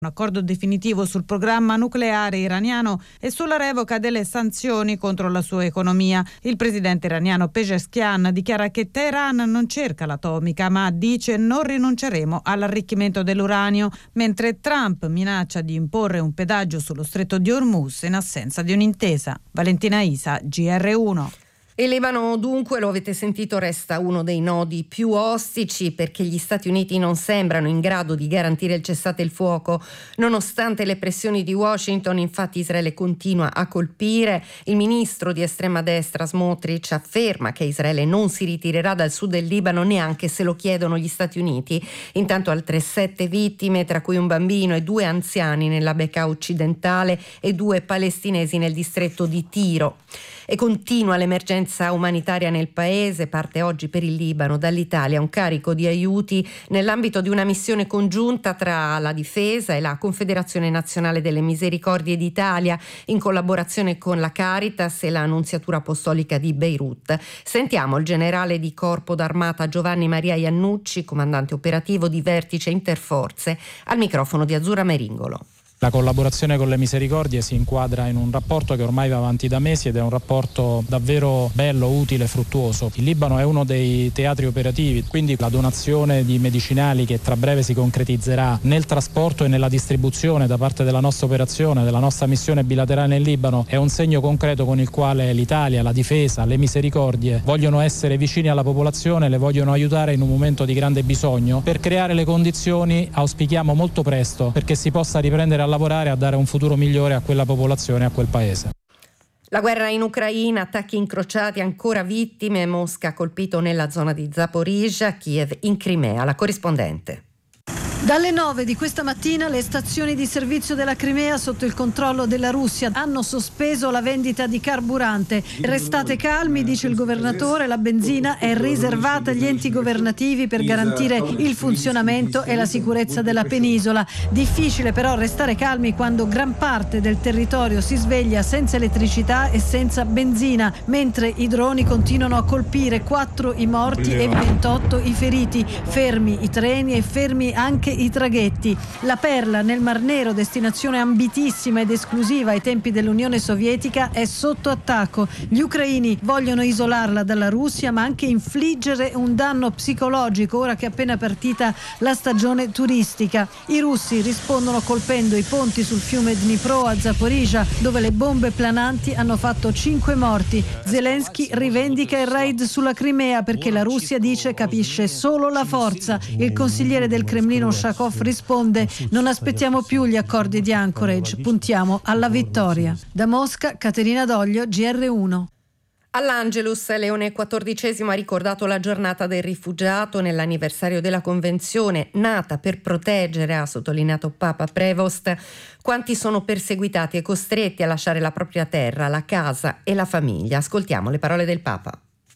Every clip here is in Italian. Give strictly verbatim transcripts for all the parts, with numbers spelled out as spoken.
un accordo definitivo sul programma nucleare iraniano e sulla revoca delle sanzioni contro la sua economia. Il presidente iraniano Pezeshkian dichiara che Teheran non cerca l'atomica, ma dice non rinunceremo all'arricchimento dell'uranio, mentre Trump minaccia di imporre un pedaggio sullo stretto di Hormuz in assenza di un'intesa. Valentina Isa, G R uno. Il Libano, dunque, lo avete sentito, resta uno dei nodi più ostici perché gli Stati Uniti non sembrano in grado di garantire il cessate il fuoco. Nonostante le pressioni di Washington, infatti, Israele continua a colpire. Il ministro di estrema destra Smotrich afferma che Israele non si ritirerà dal sud del Libano neanche se lo chiedono gli Stati Uniti. Intanto altre sette vittime, tra cui un bambino e due anziani nella Bekaa occidentale e due palestinesi nel distretto di Tiro. E continua l'emergenza umanitaria nel paese. Parte oggi per il Libano dall'Italia un carico di aiuti nell'ambito di una missione congiunta tra la Difesa e la Confederazione Nazionale delle Misericordie d'Italia in collaborazione con la Caritas e la Annunziatura Apostolica di Beirut. Sentiamo il generale di Corpo d'Armata Giovanni Maria Iannucci, comandante operativo di Vertice Interforze, al microfono di Azzurra Meringolo. La collaborazione con le Misericordie si inquadra in un rapporto che ormai va avanti da mesi ed è un rapporto davvero bello, utile, fruttuoso. Il Libano è uno dei teatri operativi, quindi la donazione di medicinali che tra breve si concretizzerà nel trasporto e nella distribuzione da parte della nostra operazione, della nostra missione bilaterale in Libano, è un segno concreto con il quale l'Italia, la Difesa, le Misericordie vogliono essere vicini alla popolazione, le vogliono aiutare in un momento di grande bisogno per creare le condizioni, auspichiamo molto presto, perché si possa riprendere a lavorare a dare un futuro migliore a quella popolazione e a quel paese. La guerra in Ucraina, attacchi incrociati, ancora vittime, Mosca ha colpito nella zona di Zaporizhzhia, Kiev in Crimea. La corrispondente. Dalle nove di questa mattina le stazioni di servizio della Crimea sotto il controllo della Russia hanno sospeso la vendita di carburante. Restate calmi, dice il governatore, la benzina è riservata agli enti governativi per garantire il funzionamento e la sicurezza della penisola. Difficile però restare calmi quando gran parte del territorio si sveglia senza elettricità e senza benzina, mentre i droni continuano a colpire, quattro i morti e ventotto i feriti. Fermi i treni e fermi anche i traghetti. La Perla nel Mar Nero, destinazione ambitissima ed esclusiva ai tempi dell'Unione Sovietica, è sotto attacco. Gli ucraini vogliono isolarla dalla Russia, ma anche infliggere un danno psicologico ora che è appena partita la stagione turistica. I russi rispondono colpendo i ponti sul fiume Dnipro a Zaporizhzhia, dove le bombe plananti hanno fatto cinque morti. Zelensky rivendica il raid sulla Crimea perché la Russia dice capisce solo la forza. Il consigliere del Cremlino Shakov risponde: non aspettiamo più gli accordi di Anchorage, puntiamo alla vittoria. Da Mosca, Caterina Doglio, G R uno. All'Angelus, Leone quattordicesimo ha ricordato la giornata del rifugiato nell'anniversario della convenzione nata per proteggere, ha sottolineato Papa Prevost, quanti sono perseguitati e costretti a lasciare la propria terra, la casa e la famiglia. Ascoltiamo le parole del Papa.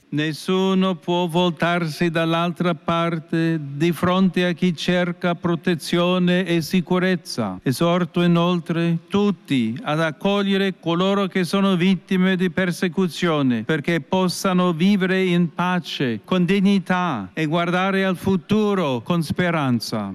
Nessuno può voltarsi dall'altra parte di fronte a chi cerca protezione e sicurezza. Esorto inoltre tutti ad accogliere coloro che sono vittime di persecuzione, perché possano vivere in pace, con dignità e guardare al futuro con speranza.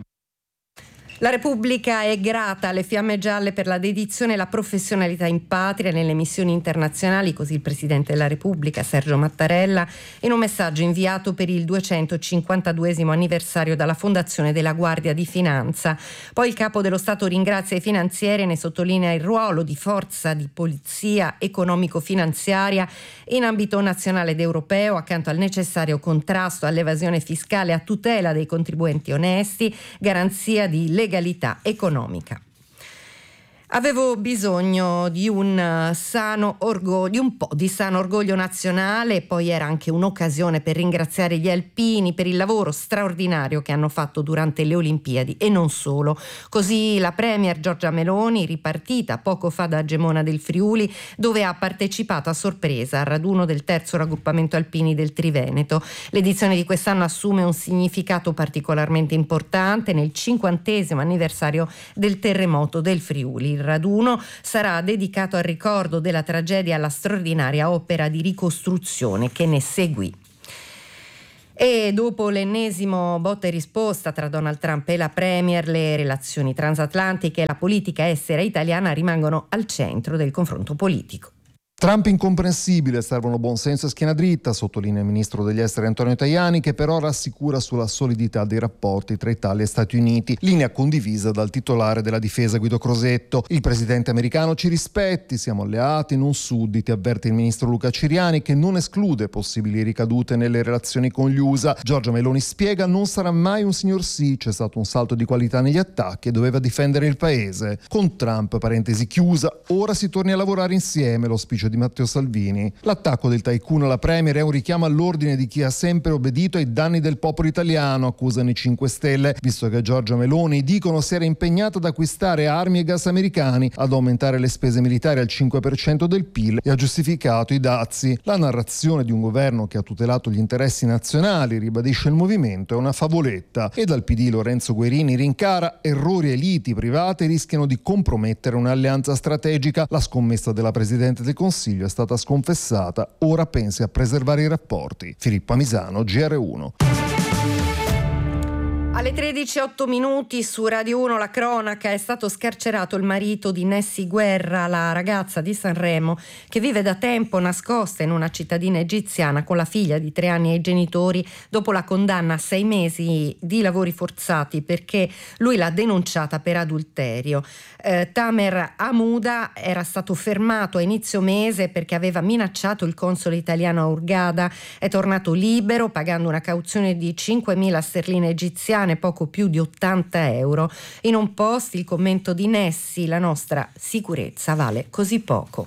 La Repubblica è grata alle Fiamme Gialle per la dedizione e la professionalità in patria nelle missioni internazionali, così il Presidente della Repubblica Sergio Mattarella in un messaggio inviato per il duecentocinquantaduesimo anniversario dalla Fondazione della Guardia di Finanza. Poi il Capo dello Stato ringrazia i finanzieri e ne sottolinea il ruolo di forza di polizia economico-finanziaria in ambito nazionale ed europeo, accanto al necessario contrasto all'evasione fiscale a tutela dei contribuenti onesti, garanzia di legalità legalità economica. Avevo bisogno di un sano orgoglio, di un po' di sano orgoglio nazionale, poi era anche un'occasione per ringraziare gli alpini per il lavoro straordinario che hanno fatto durante le Olimpiadi e non solo. Così la premier Giorgia Meloni, ripartita poco fa da Gemona del Friuli, dove ha partecipato a sorpresa al raduno del terzo raggruppamento alpini del Triveneto. L'edizione di quest'anno assume un significato particolarmente importante nel cinquantesimo anniversario del terremoto del Friuli. Il raduno sarà dedicato al ricordo della tragedia e alla straordinaria opera di ricostruzione che ne seguì. E dopo l'ennesimo botta e risposta tra Donald Trump e la Premier, le relazioni transatlantiche e la politica estera italiana rimangono al centro del confronto politico. Trump incomprensibile, servono buonsenso e schiena dritta, sottolinea il ministro degli esteri Antonio Tajani, che però rassicura sulla solidità dei rapporti tra Italia e Stati Uniti, linea condivisa dal titolare della difesa Guido Crosetto. Il presidente americano ci rispetti, siamo alleati, non sudditi, avverte il ministro Luca Ciriani, che non esclude possibili ricadute nelle relazioni con gli U S A. Giorgia Meloni spiega: non sarà mai un signor sì, c'è stato un salto di qualità negli attacchi e doveva difendere il paese. Con Trump, parentesi chiusa, ora si torni a lavorare insieme, l'auspicio di Matteo Salvini. L'attacco del tycoon alla Premier è un richiamo all'ordine di chi ha sempre obbedito ai danni del popolo italiano, accusano i cinque Stelle, visto che Giorgia Meloni, dicono, si era impegnata ad acquistare armi e gas americani, ad aumentare le spese militari al cinque per cento del P I L e ha giustificato i dazi. La narrazione di un governo che ha tutelato gli interessi nazionali, ribadisce il movimento, è una favoletta, e dal P D Lorenzo Guerini rincara: errori e liti private rischiano di compromettere un'alleanza strategica. La scommessa della Presidente del Consiglio è stata sconfessata, ora pensi a preservare i rapporti. Filippo Amisano, G R uno. Alle tredici e otto minuti su Radio uno la cronaca. È stato scarcerato il marito di Nessy Guerra, la ragazza di Sanremo che vive da tempo nascosta in una cittadina egiziana con la figlia di tre anni ai genitori dopo la condanna a sei mesi di lavori forzati perché lui l'ha denunciata per adulterio. Eh, Tamer Amuda era stato fermato a inizio mese perché aveva minacciato il console italiano a Hurghada. È tornato libero pagando una cauzione di cinquemila sterline egiziane, poco più di ottanta euro. In un post il commento di Nessy: la nostra sicurezza vale così poco.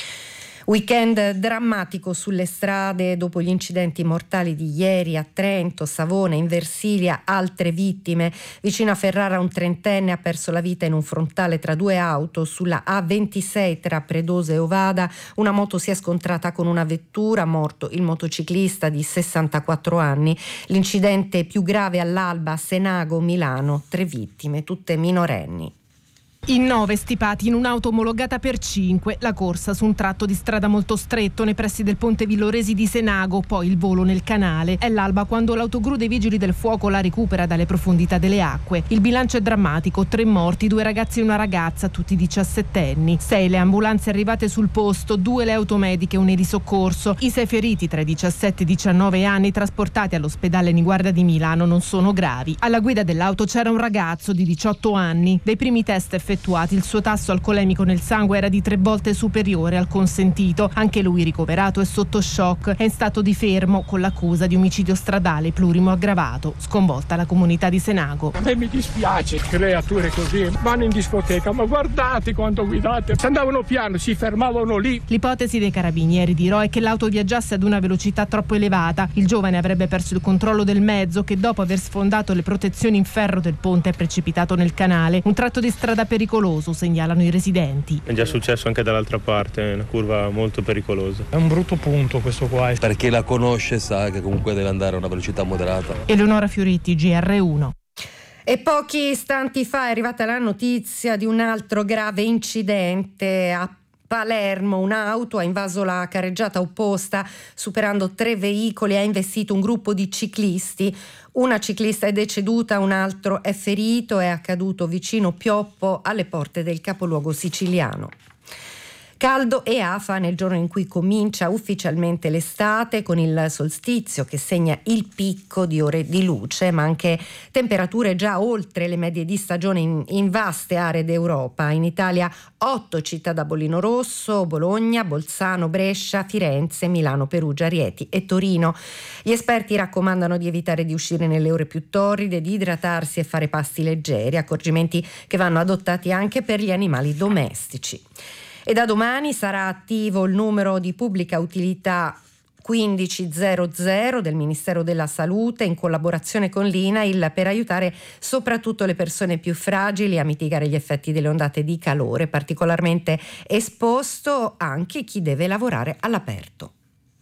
Weekend drammatico sulle strade dopo gli incidenti mortali di ieri a Trento, Savona, in Versilia, altre vittime. Vicino a Ferrara un trentenne ha perso la vita in un frontale tra due auto sulla A ventisei tra Predosa e Ovada. Una moto si è scontrata con una vettura, morto il motociclista di sessantaquattro anni. L'incidente più grave all'alba a Senago, Milano, tre vittime, tutte minorenni. In nove stipati in un'auto omologata per cinque, la corsa su un tratto di strada molto stretto nei pressi del ponte Villoresi di Senago, poi il volo nel canale. È l'alba quando l'autogru dei vigili del fuoco la recupera dalle profondità delle acque. Il bilancio è drammatico: tre morti, due ragazzi e una ragazza, tutti diciassettenni. Sei le ambulanze arrivate sul posto, due le automediche e un elisoccorso. I sei feriti tra i diciassette e i diciannove anni trasportati all'ospedale Niguarda di Milano non sono gravi. Alla guida dell'auto c'era un ragazzo di diciotto anni. Dai primi test effettuati il suo tasso alcolemico nel sangue era di tre volte superiore al consentito. Anche lui ricoverato è sotto shock, è in stato di fermo con l'accusa di omicidio stradale plurimo aggravato. Sconvolta la comunità di Senago. A me mi dispiace, creature così vanno in discoteca, ma guardate quando guidate, se andavano piano si fermavano lì. L'ipotesi dei carabinieri, dirò, è che l'auto viaggiasse ad una velocità troppo elevata. Il giovane avrebbe perso il controllo del mezzo che, dopo aver sfondato le protezioni in ferro del ponte, è precipitato nel canale. Un tratto di strada pericoloso, segnalano i residenti. È già successo anche dall'altra parte, è una curva molto pericolosa. È un brutto punto questo qua. Perché la conosce sa che comunque deve andare a una velocità moderata. Eleonora Fioretti, G R uno. E pochi istanti fa è arrivata la notizia di un altro grave incidente a Palermo. Un'auto ha invaso la carreggiata opposta, superando tre veicoli, ha investito un gruppo di ciclisti. Una ciclista è deceduta, un altro è ferito, è accaduto vicino Pioppo, alle porte del capoluogo siciliano. Caldo e afa nel giorno in cui comincia ufficialmente l'estate, con il solstizio che segna il picco di ore di luce, ma anche temperature già oltre le medie di stagione in, in vaste aree d'Europa. In Italia otto città da bollino rosso: Bologna, Bolzano, Brescia, Firenze, Milano, Perugia, Rieti e Torino. Gli esperti raccomandano di evitare di uscire nelle ore più torride, di idratarsi e fare pasti leggeri, accorgimenti che vanno adottati anche per gli animali domestici. E da domani sarà attivo il numero di pubblica utilità quindicicento del Ministero della Salute, in collaborazione con l'I N A I L, per aiutare soprattutto le persone più fragili a mitigare gli effetti delle ondate di calore, particolarmente esposto anche chi deve lavorare all'aperto.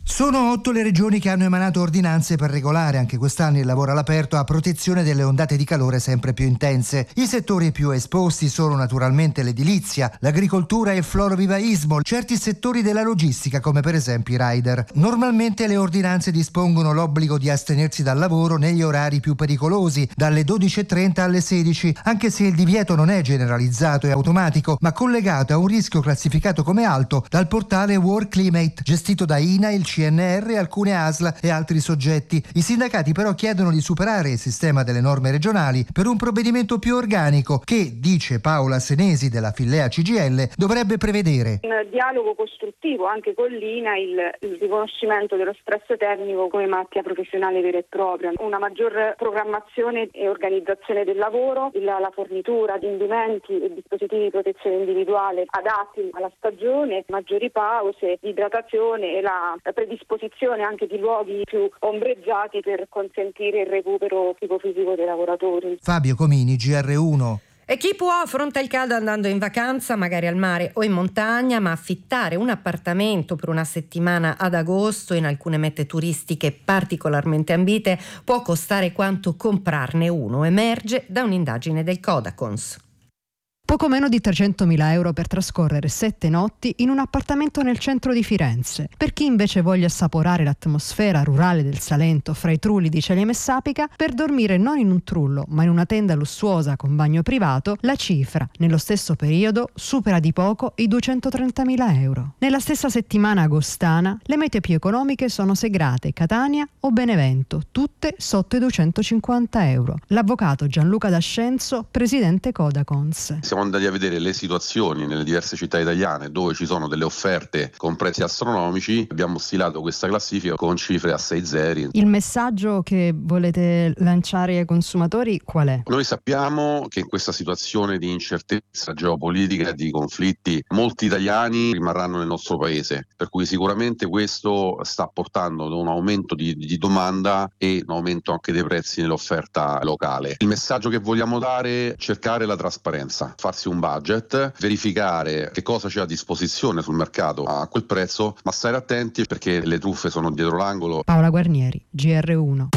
Sono otto le regioni che hanno emanato ordinanze per regolare anche quest'anno il lavoro all'aperto a protezione delle ondate di calore sempre più intense. I settori più esposti sono naturalmente l'edilizia, l'agricoltura e il florovivaismo, certi settori della logistica come per esempio i rider. Normalmente le ordinanze dispongono l'obbligo di astenersi dal lavoro negli orari più pericolosi, dalle dodici e trenta alle sedici, anche se il divieto non è generalizzato e automatico, ma collegato a un rischio classificato come alto dal portale Worklimate, gestito da I N A, il C N R, alcune A S L e altri soggetti. I sindacati però chiedono di superare il sistema delle norme regionali per un provvedimento più organico che, dice Paola Senesi della Fillea C G I L, dovrebbe prevedere un dialogo costruttivo anche con l'I N A, il, il riconoscimento dello stress tecnico come malattia professionale vera e propria, una maggior programmazione e organizzazione del lavoro, la, la fornitura di indumenti e dispositivi di protezione individuale adatti alla stagione, maggiori pause, idratazione e la predisposizione anche di luoghi più ombreggiati per consentire il recupero psicofisico dei lavoratori. Fabio Comini, G R uno. E chi può affronta il caldo andando in vacanza, magari al mare o in montagna, ma affittare un appartamento per una settimana ad agosto in alcune mete turistiche particolarmente ambite può costare quanto comprarne uno, emerge da un'indagine del Codacons. Poco meno di trecentomila euro per trascorrere sette notti in un appartamento nel centro di Firenze. Per chi invece voglia assaporare l'atmosfera rurale del Salento fra i trulli di Celiame e Sapica, per dormire non in un trullo ma in una tenda lussuosa con bagno privato, la cifra, nello stesso periodo, supera di poco i duecentotrentamila euro. Nella stessa settimana agostana, le mete più economiche sono Segrate, Catania o Benevento, tutte sotto i duecentocinquanta euro. L'avvocato Gianluca D'Ascenzo, presidente Codacons. Siamo andati a vedere le situazioni nelle diverse città italiane dove ci sono delle offerte con prezzi astronomici. Abbiamo stilato questa classifica con cifre a sei zeri. Il messaggio che volete lanciare ai consumatori qual è? Noi sappiamo che in questa situazione di incertezza geopolitica e di conflitti molti italiani rimarranno nel nostro paese, per cui sicuramente questo sta portando ad un aumento di, di domanda e un aumento anche dei prezzi nell'offerta locale. Il messaggio che vogliamo dare è cercare la trasparenza, farsi un budget, verificare che cosa c'è a disposizione sul mercato a quel prezzo, ma stare attenti perché le truffe sono dietro l'angolo. Paola Guarnieri, G R uno.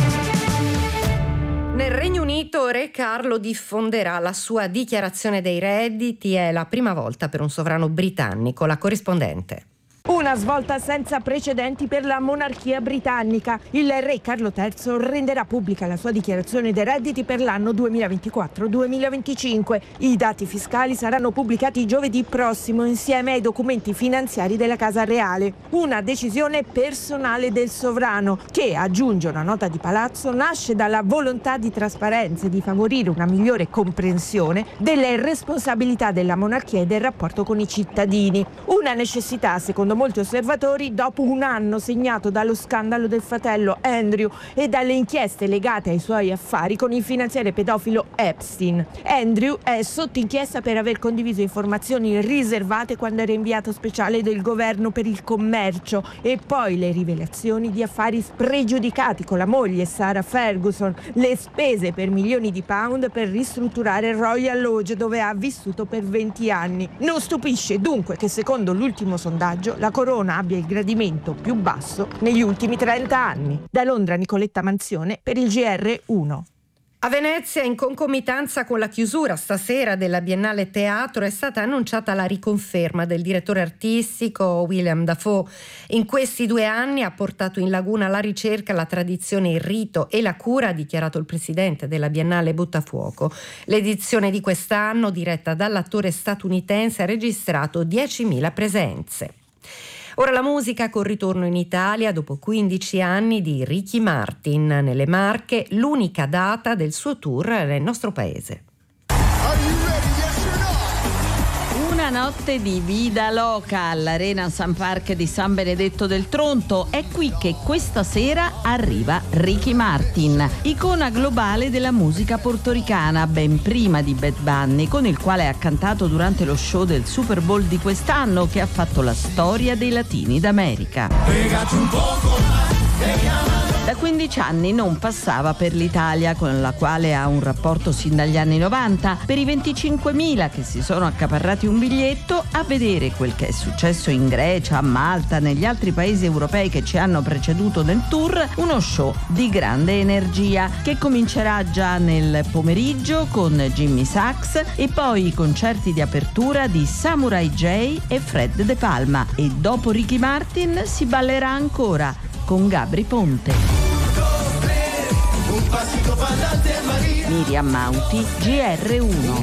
Nel Regno Unito Re Carlo diffonderà la sua dichiarazione dei redditi, è la prima volta per un sovrano britannico. La corrispondente. Una svolta senza precedenti per la monarchia britannica. Il re Carlo terzo renderà pubblica la sua dichiarazione dei redditi per l'anno duemilaventiquattro duemilaventicinque. I dati fiscali saranno pubblicati giovedì prossimo insieme ai documenti finanziari della Casa Reale. Una decisione personale del sovrano che, aggiunge una nota di palazzo, nasce dalla volontà di trasparenza e di favorire una migliore comprensione delle responsabilità della monarchia e del rapporto con i cittadini. Una necessità, secondo molti osservatori, dopo un anno segnato dallo scandalo del fratello Andrew e dalle inchieste legate ai suoi affari con il finanziere pedofilo Epstein. Andrew è sotto inchiesta per aver condiviso informazioni riservate quando era inviato speciale del governo per il commercio, e poi le rivelazioni di affari spregiudicati con la moglie Sarah Ferguson, le spese per milioni di pound per ristrutturare il Royal Lodge dove ha vissuto per venti anni. Non stupisce dunque che, secondo l'ultimo sondaggio, la corona abbia il gradimento più basso negli ultimi trenta anni. Da Londra, Nicoletta Manzione per il G R uno. A Venezia, in concomitanza con la chiusura stasera della Biennale Teatro, è stata annunciata la riconferma del direttore artistico Willem Dafoe. In questi due anni ha portato in laguna la ricerca, la tradizione, il rito e la cura, ha dichiarato il presidente della Biennale Buttafuoco. L'edizione di quest'anno, diretta dall'attore statunitense, ha registrato diecimila presenze. Ora la musica col ritorno in Italia dopo quindici anni di Ricky Martin nelle Marche, l'unica data del suo tour nel nostro paese. Una notte di vida loca all'Arena San Park di San Benedetto del Tronto. È qui che questa sera arriva Ricky Martin, icona globale della musica portoricana, ben prima di Bad Bunny, con il quale ha cantato durante lo show del Super Bowl di quest'anno che ha fatto la storia dei latini d'America. Pegati un poco, Da quindici anni non passava per l'Italia, con la quale ha un rapporto sin dagli anni novanta. Per i venticinquemila che si sono accaparrati un biglietto, a vedere quel che è successo in Grecia, a Malta, negli altri paesi europei che ci hanno preceduto nel tour, uno show di grande energia che comincerà già nel pomeriggio con Jimmy Sachs e poi i concerti di apertura di Samurai J e Fred De Palma, e dopo Ricky Martin si ballerà ancora con Gabri Ponte. Miriam Mauti, G R uno.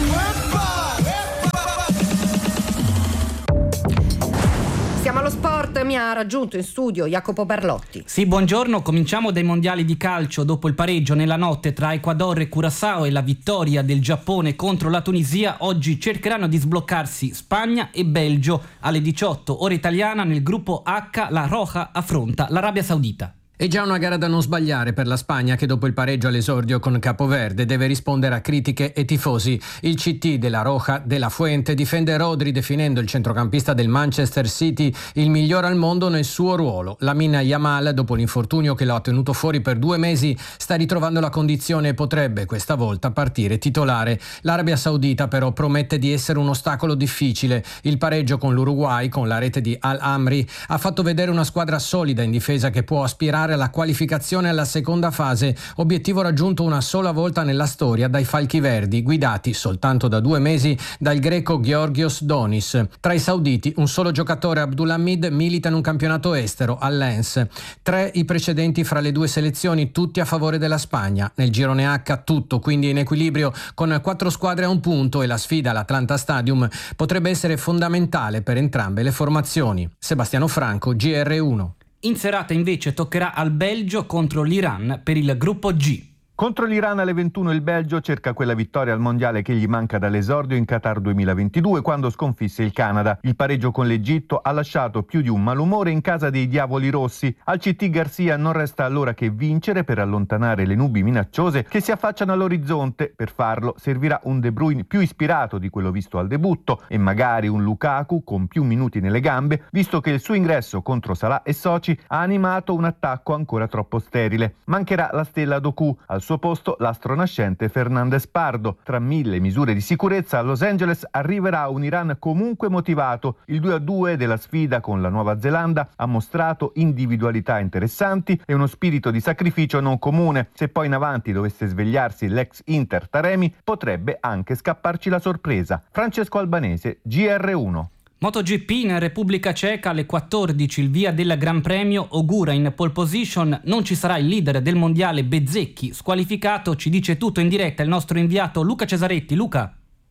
Siamo allo sport, mi ha raggiunto in studio Jacopo Barlotti. Sì, buongiorno, cominciamo dai mondiali di calcio. Dopo il pareggio nella notte tra Ecuador e Curaçao e la vittoria del Giappone contro la Tunisia, oggi cercheranno di sbloccarsi Spagna e Belgio. Alle diciotto ora italiana nel gruppo H la Roja affronta l'Arabia Saudita. È già una gara da non sbagliare per la Spagna, che dopo il pareggio all'esordio con Capoverde deve rispondere a critiche e tifosi. Il C T della Roja, De La Fuente, difende Rodri definendo il centrocampista del Manchester City il migliore al mondo nel suo ruolo. Lamine Yamal, dopo l'infortunio che lo ha tenuto fuori per due mesi, sta ritrovando la condizione e potrebbe questa volta partire titolare. L'Arabia Saudita però promette di essere un ostacolo difficile. Il pareggio con l'Uruguay, con la rete di Al-Amri, ha fatto vedere una squadra solida in difesa che può aspirare alla qualificazione alla seconda fase, obiettivo raggiunto una sola volta nella storia dai Falchi Verdi, guidati soltanto da due mesi dal greco Georgios Donis. Tra i sauditi un solo giocatore, Abdulhamid, milita in un campionato estero, al Lens. Tre i precedenti fra le due selezioni, tutti a favore della Spagna. Nel girone H tutto quindi in equilibrio, con quattro squadre a un punto, e la sfida all'Atlanta Stadium potrebbe essere fondamentale per entrambe le formazioni. Sebastiano Franco, G R uno. In serata invece toccherà al Belgio contro l'Iran per il gruppo G. Contro l'Iran alle ventuno il Belgio cerca quella vittoria al mondiale che gli manca dall'esordio in Qatar duemilaventidue, quando sconfisse il Canada. Il pareggio con l'Egitto ha lasciato più di un malumore in casa dei Diavoli Rossi. Al C T Garcia non resta allora che vincere per allontanare le nubi minacciose che si affacciano all'orizzonte. Per farlo servirà un De Bruyne più ispirato di quello visto al debutto e magari un Lukaku con più minuti nelle gambe, visto che il suo ingresso contro Salah e Soci ha animato un attacco ancora troppo sterile. Mancherà la stella Doku. Al suo posto l'astro nascente Fernandez Pardo. Tra mille misure di sicurezza a Los Angeles arriverà un Iran comunque motivato. Il due a due della sfida con la Nuova Zelanda ha mostrato individualità interessanti e uno spirito di sacrificio non comune. Se poi in avanti dovesse svegliarsi l'ex Inter Taremi, potrebbe anche scapparci la sorpresa. Francesco Albanese, G R uno. MotoGP in Repubblica Ceca alle quattordici il via del Gran Premio, Ogura in pole position, non ci sarà il leader del mondiale Bezzecchi squalificato, ci dice tutto in diretta il nostro inviato Luca Cesaretti. Luca.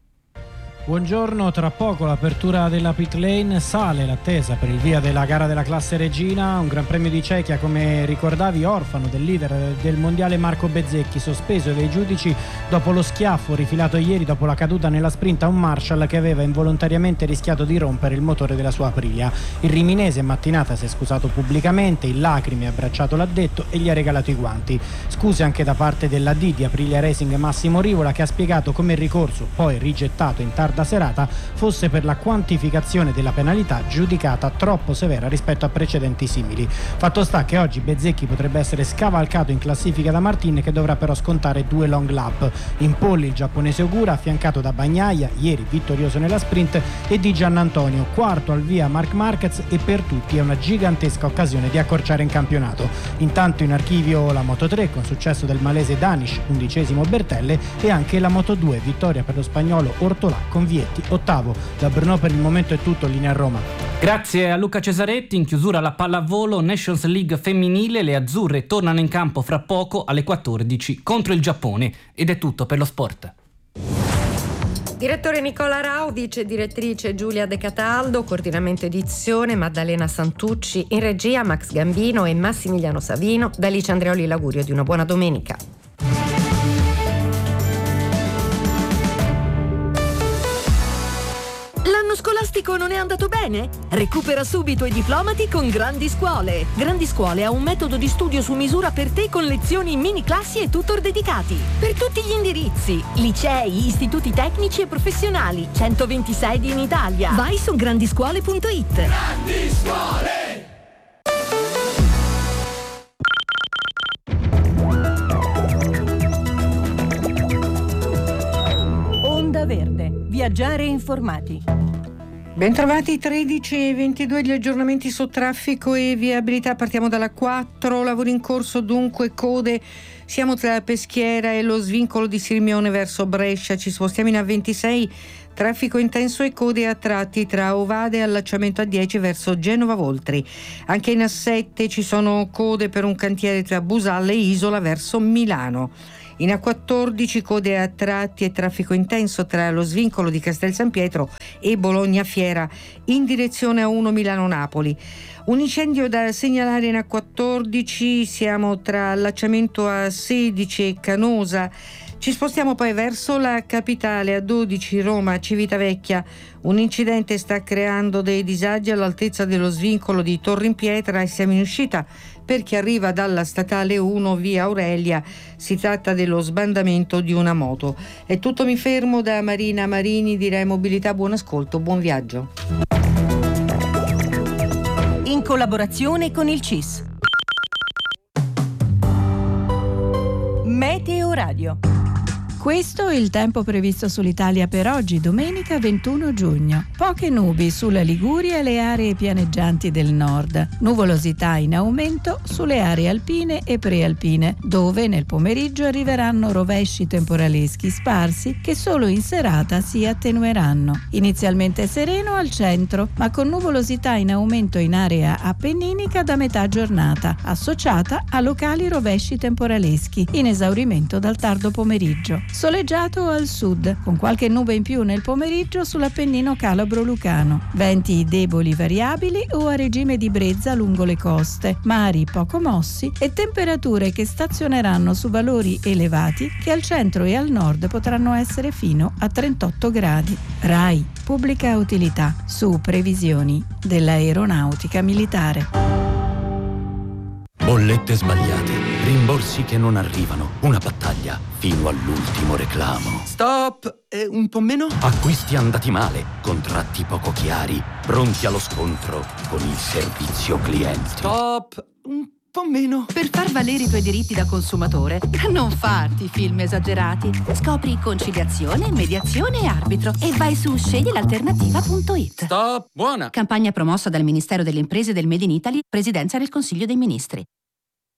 Buongiorno, tra poco l'apertura della pit lane, sale l'attesa per il via della gara della classe regina, un Gran Premio di Cechia come ricordavi orfano del leader del mondiale Marco Bezzecchi, sospeso dai giudici dopo lo schiaffo rifilato ieri dopo la caduta nella sprint a un Marshall che aveva involontariamente rischiato di rompere il motore della sua Aprilia. Il riminese in mattinata si è scusato pubblicamente, in lacrime ha abbracciato l'addetto e gli ha regalato i guanti. Scuse anche da parte dell'A D di Aprilia Racing Massimo Rivola, che ha spiegato come il ricorso, poi rigettato in tarda serata, fosse per la quantificazione della penalità giudicata troppo severa rispetto a precedenti simili. Fatto sta che oggi Bezzecchi potrebbe essere scavalcato in classifica da Martin, che dovrà però scontare due long lap. In pole il giapponese Ogura, affiancato da Bagnaia, ieri vittorioso nella sprint, e di Giannantonio, quarto al via Marc Marquez, e per tutti è una gigantesca occasione di accorciare in campionato. Intanto in archivio la Moto tre con successo del malese Danish, undicesimo Bertelle, e anche la Moto due, vittoria per lo spagnolo Ortolà con Vietti, ottavo. Da Brno per il momento è tutto, linea a Roma. Grazie a Luca Cesaretti. In chiusura la pallavolo Nations League femminile, le azzurre tornano in campo fra poco alle quattordici contro il Giappone. Ed è tutto per lo sport. Direttore Nicola Rau, vice direttrice Giulia De Cataldo, coordinamento edizione Maddalena Santucci, in regia Max Gambino e Massimiliano Savino. Da Alice Andreoli l'augurio di una buona domenica. L'anno scolastico non è andato bene? Recupera subito i diplomati con Grandi Scuole. Grandi Scuole ha un metodo di studio su misura per te con lezioni, mini classi e tutor dedicati. Per tutti gli indirizzi, licei, istituti tecnici e professionali, centoventi sedi in Italia. Vai su grandiscuole punto it. Grandi Scuole! Viaggiare informati. Bentrovati, tredici e ventidue gli aggiornamenti su traffico e viabilità. Partiamo dalla quattro, lavori in corso, dunque code. Siamo tra la Peschiera e lo svincolo di Sirmione verso Brescia, ci spostiamo in A ventisei, traffico intenso e code a tratti tra Ovade e allacciamento A dieci verso Genova Voltri. Anche in A sette ci sono code per un cantiere tra Busalle e Isola verso Milano. In A quattordici code a tratti e traffico intenso tra lo svincolo di Castel San Pietro e Bologna Fiera in direzione A uno Milano-Napoli. Un incendio da segnalare in A quattordici, siamo tra allacciamento A sedici e Canosa. Ci spostiamo poi verso la capitale, A dodici Roma Civitavecchia. Un incidente sta creando dei disagi all'altezza dello svincolo di Torrimpietra e siamo in uscita per chi arriva dalla statale uno via Aurelia. Si tratta dello sbandamento di una moto. È tutto, mi fermo. Da Marina Marini di Rai Mobilità, buon ascolto, buon viaggio. In collaborazione con il C I S. Meteo Radio. Questo è il tempo previsto sull'Italia per oggi, domenica ventuno giugno. Poche nubi sulla Liguria e le aree pianeggianti del nord. Nuvolosità in aumento sulle aree alpine e prealpine, dove nel pomeriggio arriveranno rovesci temporaleschi sparsi che solo in serata si attenueranno. Inizialmente sereno al centro, ma con nuvolosità in aumento in area appenninica da metà giornata, associata a locali rovesci temporaleschi, in esaurimento dal tardo pomeriggio. Soleggiato al sud, con qualche nube in più nel pomeriggio sull'Appennino calabro-lucano. Venti deboli variabili o a regime di brezza lungo le coste, mari poco mossi e temperature che stazioneranno su valori elevati che al centro e al nord potranno essere fino a trentotto gradi. RAI, pubblica utilità, su previsioni dell'aeronautica militare. Bollette sbagliate, rimborsi che non arrivano, una battaglia fino all'ultimo reclamo. Stop! Eh, un po' meno? Acquisti andati male, contratti poco chiari, pronti allo scontro con il servizio clienti. Stop! Un po' meno. Per far valere i tuoi diritti da consumatore, non farti film esagerati. Scopri conciliazione, mediazione e arbitro e vai su scegli l'alternativa punto it. Stop! Buona! Campagna promossa dal Ministero delle Imprese del Made in Italy, Presidenza del Consiglio dei Ministri.